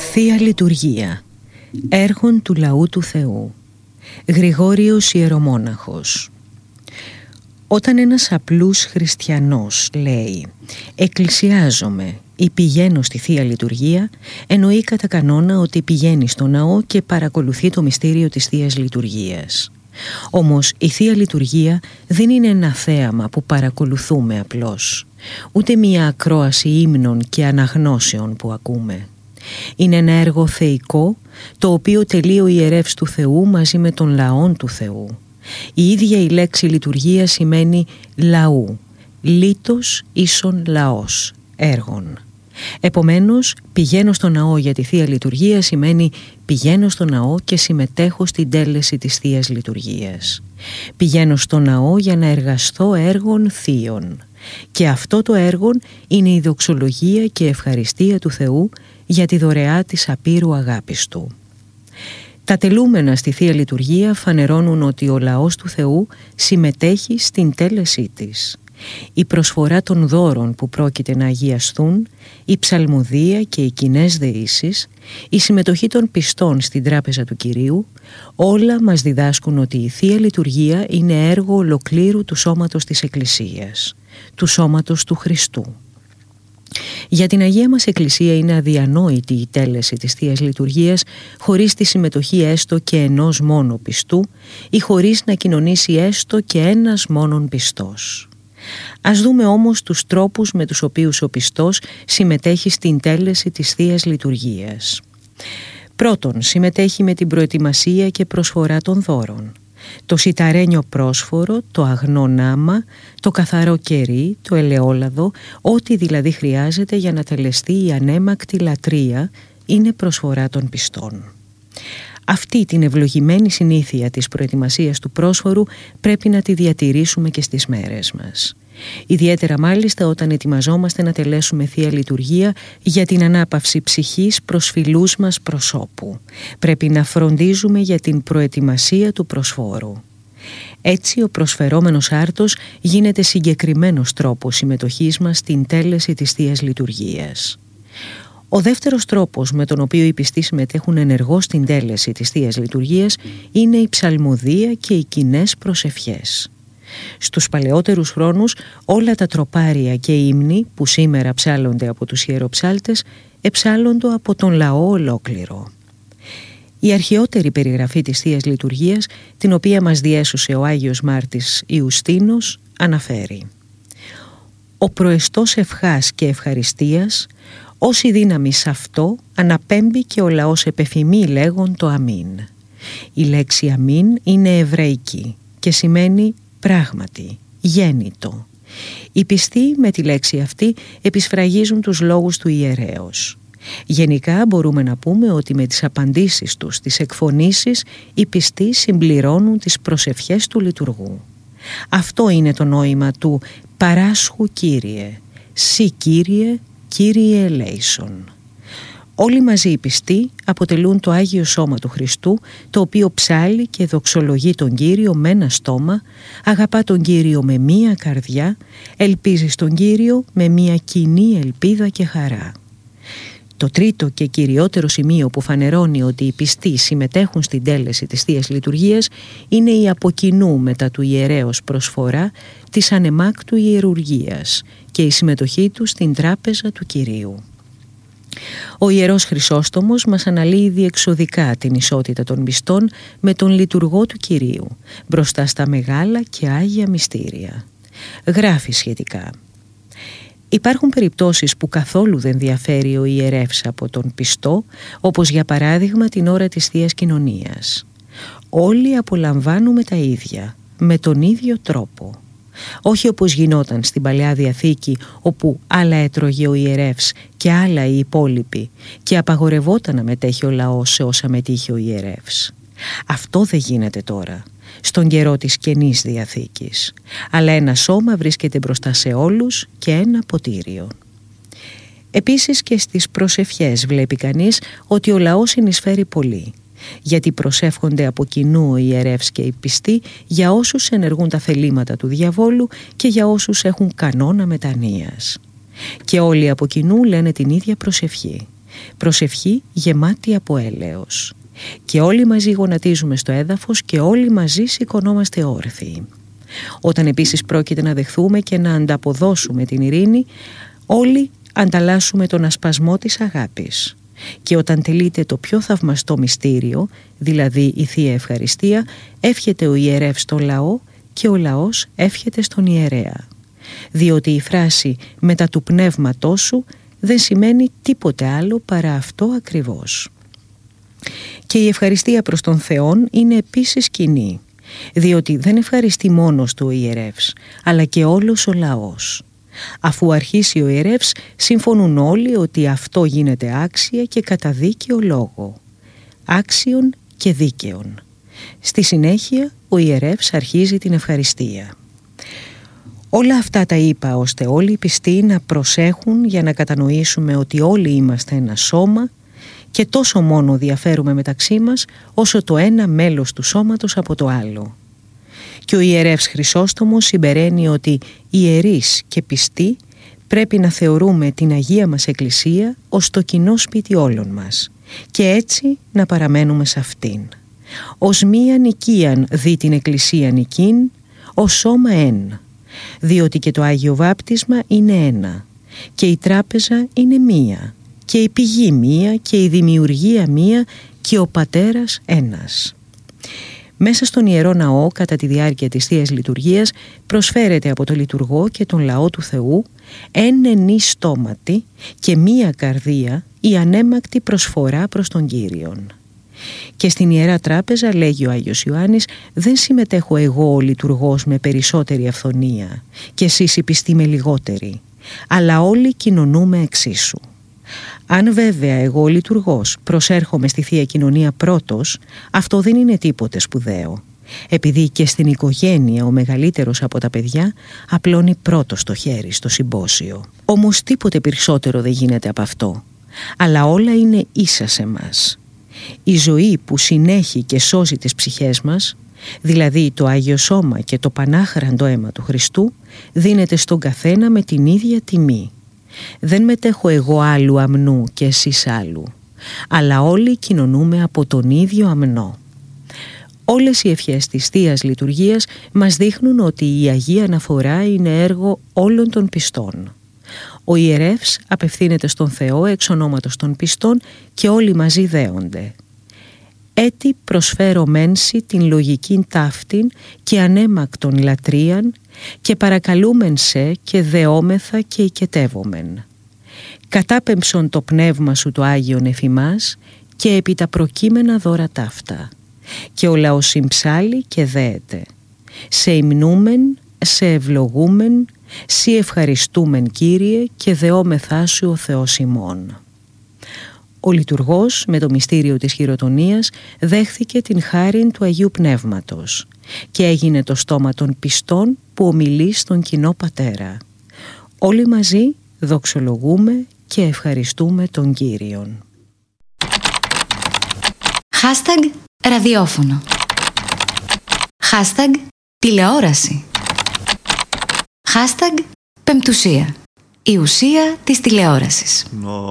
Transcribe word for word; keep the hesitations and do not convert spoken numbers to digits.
Θεία Λειτουργία, έργων του λαού του Θεού. Γρηγόριος Ιερομόναχος. Όταν ένας απλούς χριστιανός λέει «εκκλησιάζομαι» ή «πηγαίνω στη Θεία Λειτουργία», εννοεί κατά κανόνα ότι πηγαίνει στο ναό και παρακολουθεί το μυστήριο της Θείας Λειτουργίας. Όμως η Θεία Λειτουργία δεν είναι ένα θέαμα που παρακολουθούμε απλώς, ούτε μία ακρόαση ύμνων και αναγνώσεων που ακούμε. Είναι ένα έργο θεϊκό, το οποίο τελεί ο ιερεύς του Θεού μαζί με τον λαόν του Θεού. Η ίδια η λέξη λειτουργία σημαίνει λαού, λίτος ίσον λαός, έργων. Επομένως, πηγαίνω στο ναό για τη Θεία Λειτουργία σημαίνει πηγαίνω στο ναό και συμμετέχω στην τέλεση της Θείας Λειτουργίας. Πηγαίνω στο ναό για να εργαστώ έργων θείων. Και αυτό το έργο είναι η δοξολογία και ευχαριστία του Θεού για τη δωρεά της απείρου αγάπης Του. Τα τελούμενα στη Θεία Λειτουργία φανερώνουν ότι ο λαός του Θεού συμμετέχει στην τέλεσή της. Η προσφορά των δώρων που πρόκειται να αγιαστούν, η ψαλμοδία και οι κοινές δεήσεις, η συμμετοχή των πιστών στην τράπεζα του Κυρίου, όλα μας διδάσκουν ότι η Θεία Λειτουργία είναι έργο ολοκλήρου του σώματος της Εκκλησίας, του σώματος του Χριστού. Για την Αγία μας Εκκλησία είναι αδιανόητη η τέλεση της Θείας Λειτουργίας χωρίς τη συμμετοχή έστω και ενός μόνο πιστού ή χωρίς να κοινωνήσει έστω και ένας μόνον πιστός. Ας δούμε όμως τους τρόπους με τους οποίους ο πιστός συμμετέχει στην τέλεση της Θείας Λειτουργίας. Πρώτον, συμμετέχει με την προετοιμασία και προσφορά των δώρων. Το σιταρένιο πρόσφορο, το αγνό νάμα, το καθαρό κερί, το ελαιόλαδο, ό,τι δηλαδή χρειάζεται για να τελεστεί η ανέμακτη λατρεία είναι προσφορά των πιστών. Αυτή την ευλογημένη συνήθεια της προετοιμασίας του πρόσφορου πρέπει να τη διατηρήσουμε και στις μέρες μας. Ιδιαίτερα μάλιστα όταν ετοιμαζόμαστε να τελέσουμε Θεία Λειτουργία για την ανάπαυση ψυχής προς φιλούς μας προσώπου. Πρέπει να φροντίζουμε για την προετοιμασία του προσφόρου. Έτσι ο προσφερόμενος άρτος γίνεται συγκεκριμένος τρόπος συμμετοχής μας στην τέλεση της Θείας Λειτουργίας. Ο δεύτερος τρόπος με τον οποίο οι πιστοί συμμετέχουν ενεργώς στην τέλεση της Θείας Λειτουργίας είναι η ψαλμοδία και οι κοινές προσευχές. Στους παλαιότερους χρόνους όλα τα τροπάρια και οι ύμνοι που σήμερα ψάλλονται από τους ιεροψάλτες εψάλλοντο από τον λαό ολόκληρο. Η αρχαιότερη περιγραφή της Θείας Λειτουργίας, την οποία μας διέσωσε ο Άγιος Μάρτης Ιουστίνος, αναφέρει «Ο προεστός ευχάς και ευχαριστίας, όση δύναμη σ' αυτό αναπέμπει και ο λαός επεφημεί λέγον το αμήν». Η λέξη αμήν είναι εβραϊκή και σημαίνει πράγματι, γέννητο. Οι πιστοί με τη λέξη αυτή επισφραγίζουν τους λόγους του ιερέως. Γενικά μπορούμε να πούμε ότι με τις απαντήσεις τους, τις εκφωνήσεις, οι πιστοί συμπληρώνουν τις προσευχές του λειτουργού. Αυτό είναι το νόημα του «παράσχου Κύριε», «Συ Κύριε, Κύριε ελέησον». Όλοι μαζί οι πιστοί αποτελούν το Άγιο Σώμα του Χριστού, το οποίο ψάλλει και δοξολογεί τον Κύριο με ένα στόμα, αγαπά τον Κύριο με μία καρδιά, ελπίζει στον Κύριο με μία κοινή ελπίδα και χαρά. Το τρίτο και κυριότερο σημείο που φανερώνει ότι οι πιστοί συμμετέχουν στην τέλεση της Θείας Λειτουργίας είναι η από κοινού μετά του ιερέως προσφορά της ανεμάκτου ιερουργίας και η συμμετοχή του στην τράπεζα του Κυρίου. Ο Ιερός Χρυσόστομος μας αναλύει διεξοδικά την ισότητα των πιστών με τον λειτουργό του Κυρίου μπροστά στα μεγάλα και άγια μυστήρια. Γράφει σχετικά «Υπάρχουν περιπτώσεις που καθόλου δεν διαφέρει ο ιερεύς από τον πιστό, όπως για παράδειγμα την ώρα της Θείας Κοινωνίας. Όλοι απολαμβάνουμε τα ίδια, με τον ίδιο τρόπο. Όχι όπως γινόταν στην Παλαιά Διαθήκη, όπου άλλα έτρωγε ο ιερεύς και άλλα οι υπόλοιποι και απαγορευόταν να μετέχει ο λαός σε όσα μετήχε ο ιερεύς. Αυτό δεν γίνεται τώρα, στον καιρό της Καινής Διαθήκης, αλλά ένα σώμα βρίσκεται μπροστά σε όλους και ένα ποτήριο». Επίσης και στις προσευχές βλέπει κανείς ότι ο λαός συνεισφέρει πολύ, γιατί προσεύχονται από κοινού ο ιερεύς και οι πιστοί για όσους ενεργούν τα θελήματα του διαβόλου και για όσους έχουν κανόνα μετανοίας. Και όλοι από κοινού λένε την ίδια προσευχή Προσευχή γεμάτη από έλεος. Και όλοι μαζί γονατίζουμε στο έδαφος και όλοι μαζί σηκωνόμαστε όρθιοι. Όταν επίσης πρόκειται να δεχθούμε και να ανταποδώσουμε την ειρήνη, όλοι ανταλλάσσουμε τον ασπασμό της αγάπης. Και όταν τελείται το πιο θαυμαστό μυστήριο, δηλαδή η Θεία Ευχαριστία, εύχεται ο ιερεύς στο λαό και ο λαός εύχεται στον ιερέα. Διότι η φράση «μετά του πνεύματός σου» δεν σημαίνει τίποτε άλλο παρά αυτό ακριβώς. Και η ευχαριστία προς τον Θεόν είναι επίσης κοινή, διότι δεν ευχαριστεί μόνος του ο ιερεύς, αλλά και όλος ο λαός. Αφού αρχίσει ο ιερεύς, συμφωνούν όλοι ότι αυτό γίνεται άξια και κατά δίκαιο λόγο, άξιον και δίκαιον. Στη συνέχεια ο ιερεύς αρχίζει την ευχαριστία. Όλα αυτά τα είπα ώστε όλοι οι πιστοί να προσέχουν για να κατανοήσουμε ότι όλοι είμαστε ένα σώμα και τόσο μόνο διαφέρουμε μεταξύ μας όσο το ένα μέλος του σώματος από το άλλο. Και ο ιερεύς Χρυσόστομος συμπεραίνει ότι ιερείς και πιστοί πρέπει να θεωρούμε την Αγία μας Εκκλησία ως το κοινό σπίτι όλων μας και έτσι να παραμένουμε σε αυτήν. Ως μία νοικίαν δει την Εκκλησία νικήν, ως σώμα εν, διότι και το Άγιο Βάπτισμα είναι ένα και η τράπεζα είναι μία και η πηγή μία και η δημιουργία μία και ο Πατέρας ένας. Μέσα στον Ιερό Ναό κατά τη διάρκεια της Θείας Λειτουργίας προσφέρεται από το λειτουργό και τον λαό του Θεού εν ενή στόματι και μία καρδία η ανέμακτη προσφορά προς τον Κύριον. Και στην Ιερά Τράπεζα, λέγει ο Άγιος Ιωάννης, δεν συμμετέχω εγώ ο λειτουργός με περισσότερη αυθονία και εσείς οι πιστοί με λιγότερη, αλλά όλοι κοινωνούμε εξίσου. Αν βέβαια εγώ ο λειτουργός προσέρχομαι στη Θεία Κοινωνία πρώτος, αυτό δεν είναι τίποτε σπουδαίο, επειδή και στην οικογένεια ο μεγαλύτερος από τα παιδιά απλώνει πρώτος το χέρι στο συμπόσιο. Όμως τίποτε περισσότερο δεν γίνεται από αυτό, αλλά όλα είναι ίσα σε μας. Η ζωή που συνέχει και σώζει τις ψυχές μας, δηλαδή το Άγιο Σώμα και το πανάχραντο αίμα του Χριστού, δίνεται στον καθένα με την ίδια τιμή. Δεν μετέχω εγώ άλλου αμνού και εσείς άλλου, αλλά όλοι κοινωνούμε από τον ίδιο αμνό. Όλες οι ευχές της Θείας Λειτουργίας μας δείχνουν ότι η Αγία Αναφορά είναι έργο όλων των πιστών. Ο ιερεύς απευθύνεται στον Θεό εξ ονόματος των πιστών και όλοι μαζί δέονται. «Έτι προσφέρω μένση την λογικήν ταύτην και ανέμακτον λατρείαν και παρακαλούμεν σε και δεόμεθα και οικετεύομεν. Κατάπεμψον το πνεύμα σου το Άγιον εφημάς και επί τα προκείμενα δώρα ταύτα. Και ο λαός συμψάλλει και δέεται. Σε υμνούμεν, σε ευλογούμεν, σοι ευχαριστούμεν Κύριε και δεόμεθά σου ο Θεός ημών». Ο λειτουργός με το μυστήριο της χειροτονίας δέχθηκε την χάριν του Αγίου Πνεύματος και έγινε το στόμα των πιστών που ομιλεί στον κοινό Πατέρα. Όλοι μαζί δοξολογούμε και ευχαριστούμε τον Κύριον. Hashtag ραδιόφωνο. Hashtag τηλεόραση. Hashtag πεμπτουσία. Η ουσία της τηλεόρασης.